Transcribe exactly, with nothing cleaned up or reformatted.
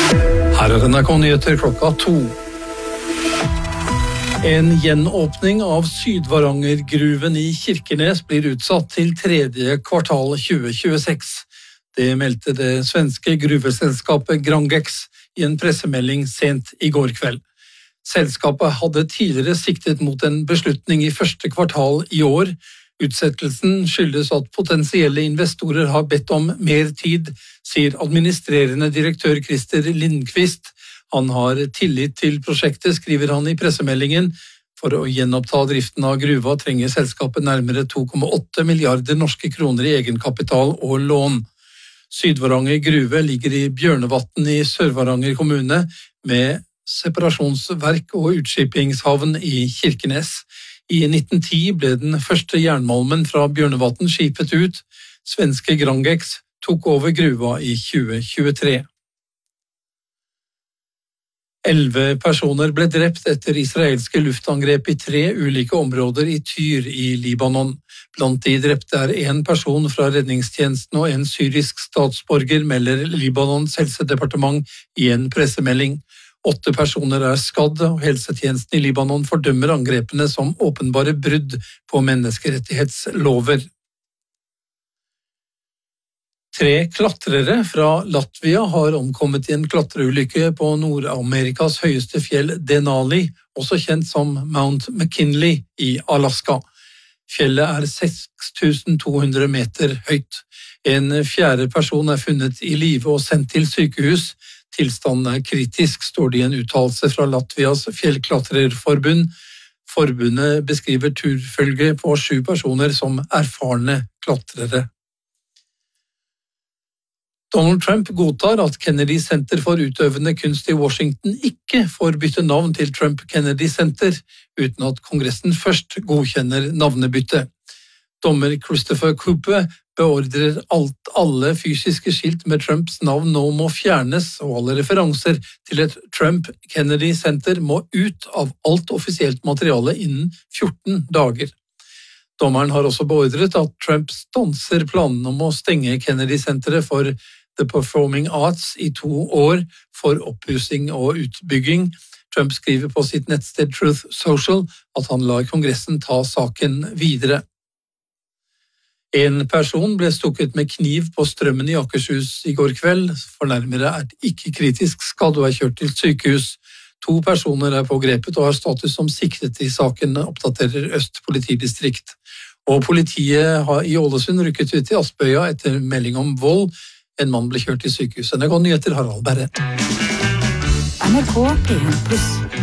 Her er N R K Nyheter klokka to. En gjenåpning av Sydvarangergruven i Kirkenes blir utsatt til tredje kvartal tjue tjueseks. Det meldte det svenske gruveselskapet Grangex i en pressemelding sent i går kveld. Selskapet hadde tidligere siktet mot en beslutning i første kvartal i år. Utsettelsen skyldes at potensielle investorer har bedt om mer tid, sier administrerende direktør Christer Lindqvist. Han har tillit til prosjektet, skriver han i pressemeldingen. For å gjenoppta driften av gruva trenger selskapet nærmere to komma åtte milliarder norske kroner i egenkapital og lån. Sydvaranger gruve ligger i Bjørnevatn i Sør-Varanger kommune, med separasjonsverk og utskippingshavn i Kirkenes. I nitten ti ble den første jernmalmen fra Bjørnevatn skipet ut. Svenske Grangex tok over gruva i tjue tjuetre. Elleve personer ble drept etter israelske luftangrep i tre ulike områder i Tyr i Libanon. Blant de drepte er en person fra redningstjenesten og en syrisk statsborger, melder Libanons helsedepartement i en pressemelding. Åtte personer er skadd, og helsetjenesten i Libanon fordømmer angrepene som åpenbare brudd på menneskerettighetslover. Tre klatrere fra Latvia har omkommet i en klatreulykke på Nord-Amerikas høyeste fjell Denali, også kjent som Mount McKinley i Alaska. Fjellet er seks tusen to hundre meter høyt. En fjerde person er funnet i live og sendt til sykehus. Tilstanden er kritisk, står det i en uttalelse fra Latvias fjellklatrerforbund. Forbundet beskriver turfølge på sju personer som erfarne klatrere. Donald Trump godtar at Kennedy Center for utøvende kunst i Washington ikke får bytte navn til Trump Kennedy Center, uten at Kongressen først godkjenner navnebytte. Dommer Christopher Cooper beordrer alt alle fysiske skilt med Trumps navn nå må fjernes, og alle referanser til et Trump Kennedy Center må ut av alt offisielt materiale innen fjorten dager. Dommeren har også beordret at Trump stanser planen om å stenge Kennedy Centeret for The Performing Arts i to år for oppussing og utbygging. Trump skriver på sitt nettsted Truth Social at han lar Kongressen ta saken videre. En person ble stukket med kniv på Strømmen i Akershus i går kveld. Fornærmere er ikke kritisk skadd og er kjørt til sykehus. To personer er pågrepet og har status som siktet i saken, oppdaterer Øst politidistrikt. Og politiet har i Ålesund rykket ut til Aspøya etter melding om vold. En mann ble kjørt til sykehuset. N R K Nyheter, Harald Berre. N R K P en pluss.